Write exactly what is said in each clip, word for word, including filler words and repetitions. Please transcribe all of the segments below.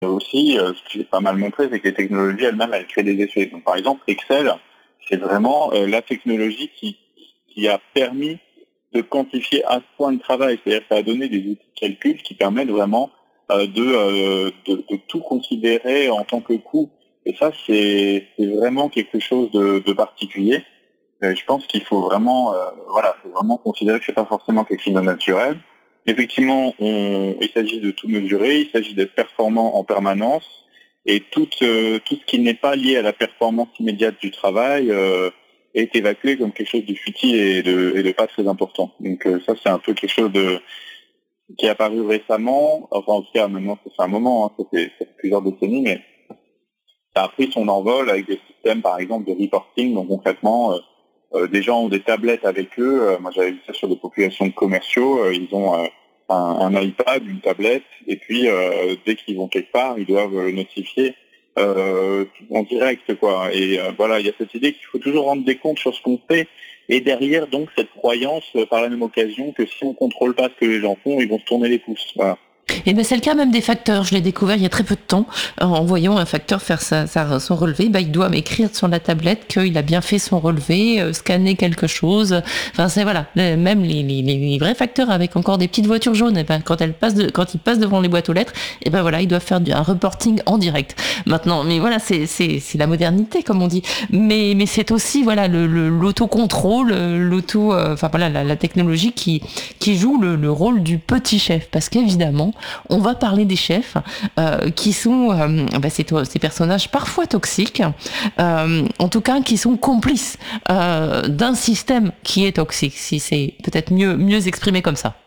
aussi, euh, ce qui est pas mal montré, c'est que les technologies elles-mêmes, elles créent des effets. Donc, par exemple, Excel, c'est vraiment euh, la technologie qui, qui a permis de quantifier à ce point le travail. C'est-à-dire que ça a donné des outils de calcul qui permettent vraiment euh, de, euh, de, de tout considérer en tant que coût. Et ça, c'est, c'est vraiment quelque chose de, de particulier. Euh, je pense qu'il faut vraiment, euh, voilà, faut vraiment considérer que c'est pas forcément quelque chose de naturel. Effectivement, on, il s'agit de tout mesurer, il s'agit d'être performant en permanence, et tout, euh, tout ce qui n'est pas lié à la performance immédiate du travail euh, est évacué comme quelque chose de futile et de, et de pas très important. Donc euh, ça, c'est un peu quelque chose de qui est apparu récemment, enfin en tout cas maintenant ça fait un moment, hein, ça, fait, ça fait plusieurs décennies, mais ça a pris son envol avec des systèmes par exemple de reporting. Donc concrètement, euh, euh, des gens ont des tablettes avec eux, euh, moi j'avais vu ça sur des populations de commerciaux, euh, ils ont euh, un, un iPad, une tablette, et puis euh, dès qu'ils vont quelque part, ils doivent le notifier euh, en direct, quoi. Et euh, voilà, il y a cette idée qu'il faut toujours rendre des comptes sur ce qu'on fait, et derrière donc cette croyance euh, par la même occasion que si on contrôle pas ce que les gens font, ils vont se tourner les pouces. Voilà. Et ben c'est le cas même des facteurs. Je l'ai découvert il y a très peu de temps en voyant un facteur faire sa, sa, son relevé. Ben, il doit m'écrire sur la tablette qu'il a bien fait son relevé, euh, scanner quelque chose. Enfin c'est voilà, même les, les, les vrais facteurs avec encore des petites voitures jaunes. Et ben quand elles passent, de, quand ils passent devant les boîtes aux lettres, et ben voilà, ils doivent faire un reporting en direct. Maintenant, mais voilà, c'est c'est c'est la modernité comme on dit. Mais mais c'est aussi voilà le, le l'autocontrôle, l'auto, euh, enfin voilà la, la technologie qui qui joue le, le rôle du petit chef parce qu'évidemment on va parler des chefs euh, qui sont euh, bah, ces, ces personnages parfois toxiques, euh, en tout cas qui sont complices euh, d'un système qui est toxique, si c'est peut-être mieux, mieux exprimé comme ça.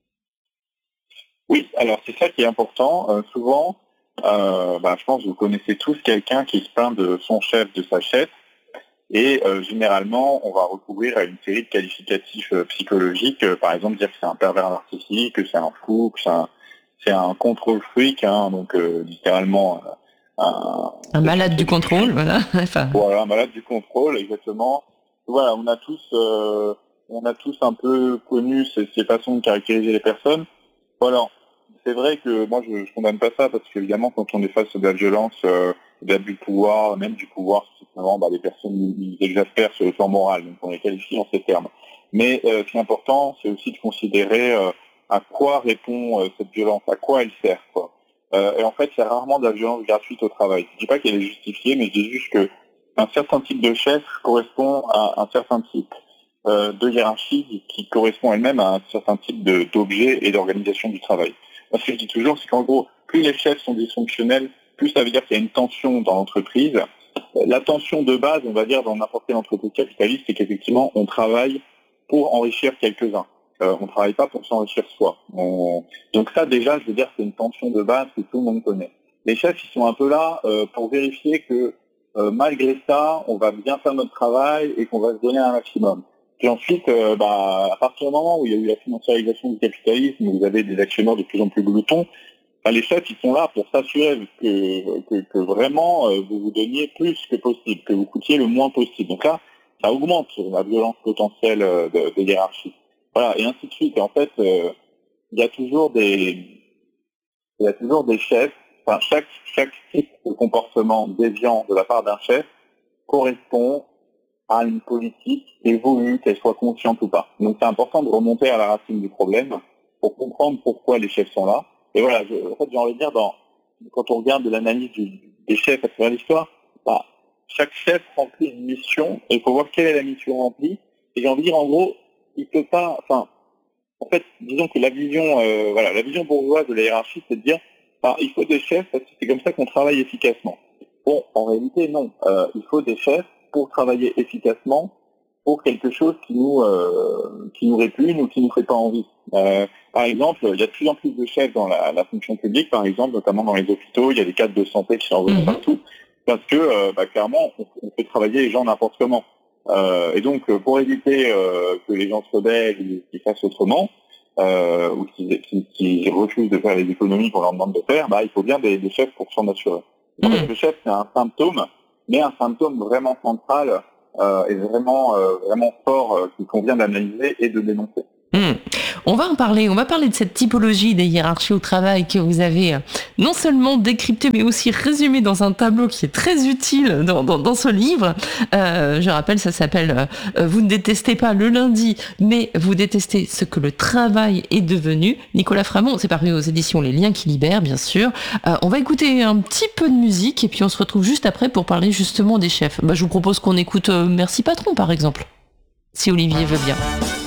Oui, alors c'est ça qui est important. Euh, souvent, euh, bah, je pense que vous connaissez tous quelqu'un qui se plaint de son chef, de sa chef, et euh, généralement, on va recourir à une série de qualificatifs euh, psychologiques, euh, par exemple dire que c'est un pervers narcissique, que c'est un fou, que c'est un, c'est un contrôle freak, hein, donc euh, littéralement euh, un, un malade du contrôle, voilà. Enfin... Voilà, un malade du contrôle, exactement. Voilà, on a tous, euh, on a tous un peu connu ces, ces façons de caractériser les personnes. Voilà, c'est vrai que moi je, je condamne pas ça parce qu'évidemment quand on est face à de la violence, euh, de l'abus de pouvoir, même du pouvoir, simplement, bah, les personnes ils exaspèrent sur le plan moral, donc on les qualifie en ces termes. Mais euh, ce qui est important, c'est aussi de considérer euh, à quoi répond euh, cette violence, à quoi elle sert, quoi. Euh, et en fait, il y a rarement de la violence gratuite au travail. Je dis pas qu'elle est justifiée, mais je dis juste que un certain type de chef correspond à un certain type euh, de hiérarchie qui correspond elle-même à un certain type de, d'objet et d'organisation du travail. Ce que je dis toujours, c'est qu'en gros, plus les chefs sont dysfonctionnels, plus ça veut dire qu'il y a une tension dans l'entreprise. La tension de base, on va dire, dans n'importe quelle entreprise capitaliste, c'est qu'effectivement, on travaille pour enrichir quelques-uns. Euh, on ne travaille pas pour s'enrichir soi. On... Donc ça, déjà, je veux dire, c'est une tension de base que tout le monde connaît. Les chefs, ils sont un peu là euh, pour vérifier que euh, malgré ça, on va bien faire notre travail et qu'on va se donner un maximum. Puis ensuite, euh, bah, à partir du moment où il y a eu la financiarisation du capitalisme, où vous avez des actionnaires de plus en plus gloutons, bah, les chefs, ils sont là pour s'assurer que, que, que vraiment euh, vous vous donniez plus que possible, que vous coûtiez le moins possible. Donc là, ça augmente la violence potentielle euh, de, des hiérarchies. Voilà, et ainsi de suite. Et en fait, euh, il y a toujours des, il y a toujours des chefs. Enfin, chaque chaque type de comportement déviant de la part d'un chef correspond à une politique évolue, qu'elle soit consciente ou pas. Donc c'est important de remonter à la racine du problème pour comprendre pourquoi les chefs sont là. Et voilà, je, en fait, j'ai envie de dire, dans, quand on regarde de l'analyse du, des chefs à travers l'histoire, bah, chaque chef remplit une mission et il faut voir quelle est la mission remplie. Et j'ai envie de dire, en gros, il peut pas, enfin, en fait, disons que la vision, euh, voilà, la vision bourgeoise de la hiérarchie, c'est de dire, bah, il faut des chefs parce que c'est comme ça qu'on travaille efficacement. Bon, en réalité, non. Euh, il faut des chefs pour travailler efficacement pour quelque chose qui nous euh, qui nous répugne ou qui nous fait pas envie. Euh, par exemple, il y a de plus en plus de chefs dans la, la fonction publique, par exemple, notamment dans les hôpitaux, il y a des cadres de santé qui sont envoyés mm-hmm. partout, parce que euh, bah, clairement, on, on fait travailler les gens n'importe comment. Euh, et donc, pour éviter euh, que les gens se rebellent ou qu'ils fassent autrement, euh, ou qu'ils, qu'ils, qu'ils refusent de faire les économies qu'on leur demande de faire, bah, il faut bien des, des chefs pour s'en assurer. En fait, le chef, c'est un symptôme, mais un symptôme vraiment central euh, et vraiment, euh, vraiment fort euh, qu'il convient d'analyser et de dénoncer. Mmh. On va en parler, on va parler de cette typologie des hiérarchies au travail que vous avez non seulement décrypté mais aussi résumé dans un tableau qui est très utile dans, dans, dans ce livre. Euh, je rappelle, ça s'appelle euh, Vous ne détestez pas le lundi, mais vous détestez ce que le travail est devenu. Nicolas Framont, c'est paru aux éditions Les Liens qui libèrent, bien sûr. Euh, on va écouter un petit peu de musique et puis on se retrouve juste après pour parler justement des chefs. Bah, je vous propose qu'on écoute euh, Merci Patron, par exemple, si Olivier veut bien.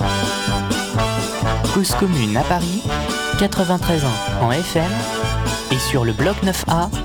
Cause commune à Paris, quatre-vingt-treize ans en F M et sur le bloc neuf A